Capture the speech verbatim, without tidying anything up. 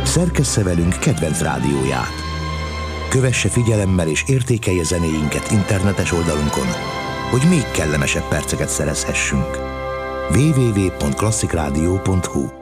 Szerkessze velünk kedvenc rádióját. Kövesse figyelemmel és értékelje zenéinket internetes oldalunkon, hogy még kellemesebb perceket szerezhessünk. double-u double-u double-u pont klasszik rádió pont hu